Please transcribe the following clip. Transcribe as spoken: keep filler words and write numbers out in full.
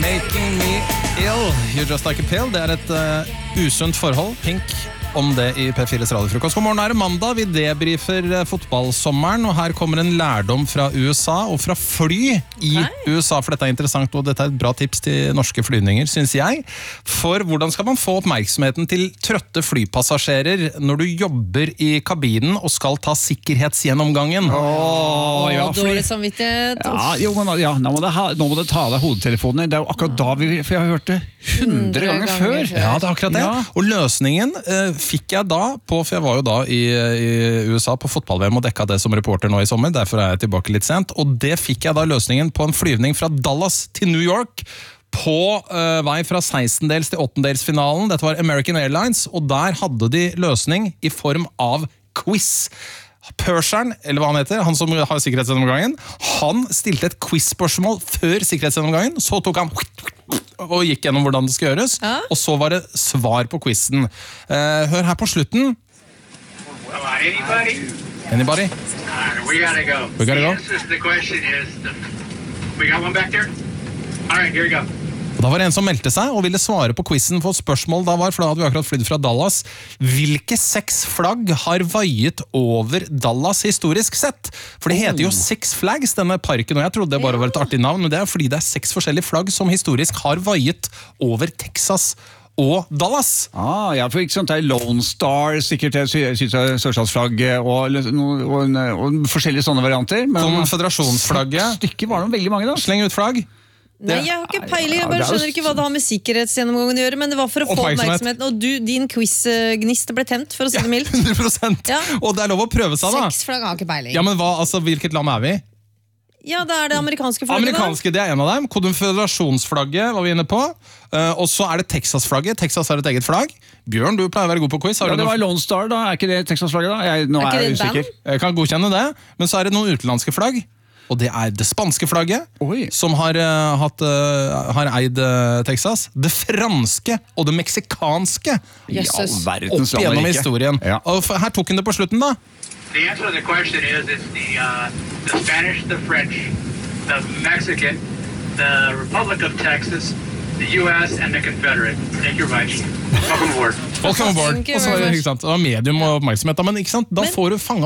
Making me ill, you're just like a pill. Det er et uh, usunt forhold. Pink om det i P fires radiofrokost. God morgen, er det mandag. Vi debrifer uh, fotballsommeren, og her kommer en lærdom fra U S A og fra fly i okay. U S A, for dette er interessant, og dette er et bra tips til norske flyvninger, synes jeg. For hvordan skal man få oppmerksomheten til trøtte flypassasjerer når du jobber i kabinen og skal ta sikkerhetsgjennomgangen? Åh, ja, dårlig samvittighet. Ja, jo, men, ja, nå, må det ha, nå må det ta deg hodetelefoner. Det er jo akkurat da vi, for jeg har hørt det hundre ganger, ganger før. før. Ja, det er akkurat det. Ja. Og løsningen eh, fikk jeg da på, for jeg var jo da i, i U S A på fotball-V M og dekka det som reporter nå i sommer, derfor er jeg tilbake litt sent, og det fikk jeg da løsningen på en flyvning fra Dallas til New York, på uh, vei fra sekstendels til åttendelsfinalen. Dette var American Airlines, og der hadde de løsning i form av quiz. Purseren, eller hva han heter, han som har sikkerhetsgjennomgangen, han stilte et quiz-spørsmål før sikkerhetsgjennomgangen, så tok han og gikk gjennom hvordan det skal gjøres, ja? Og så var det svar på quizen. Uh, hør her på slutten. Anybody? Anybody? Uh, we gotta go. We gotta go. The answer to the question is, the... we got one back there? All right, here we go. Da var det en som meldte seg og ville svare på quizen, for spørsmål da var, for da hadde vi akkurat flydd fra Dallas. Hvilke seks flagg har vaiet over Dallas historisk sett? For det heter jo Six Flags, denne parken, og jeg trodde det bare var et artig navn, men det er fordi det er seks forskjellige flagg som historisk har vaiet over Texas og Dallas. Ah, ja, for ikke sånt der Lone Star, sikkert sørstatsflagget og, og, og, og forskjellige sånne varianter. Konføderasjonsflagget. Stykker var det veldig mange da. Sleng ut flagg. Nei, jeg har ikke peiling, jeg bare skjønner ikke hva det har med sikkerhetsgjennomgangen å gjøre, men det var for å få oppmerksomheten, og du, din quiz-gnist ble tent, for å si det mildt. Ja, hundre prosent. Ja. Og det er lov å prøve seg da. Seks flagg har ikke peiling. Ja, men hva, altså, hvilket land er vi? Ja, det er det amerikanske flagget. Amerikanske, da. Det er en av dem. Konføderasjonsflagget var vi inne på. Uh, og så er det Texas-flagget. Texas har et eget flagg. Bjørn, du pleier å være god på quiz. Har ja, det noe... var Lone Star da. Er ikke det Texas-flagget da? Jeg, nå er, er jeg usikker. Jeg kan godkjenne det. Men så er det noen utenlandske flagg. Og det er det spanske flagget, Oi. Som har, uh, hatt, uh, har eid uh, Texas. Det franske og det meksikanske. Jesus. Ja, opp gjennom historien. Ja. Og her tok han det på slutten da. The answer to the question is it's the, uh, the Spanish, the French, the Mexican, the Republic of Texas, the U S and the Confederate. Thank you very much. Welcome aboard. Welcome aboard. Og så var det, ikke sant, det var medium og oppmerksomhet, men ikke sant, da men, får du fanget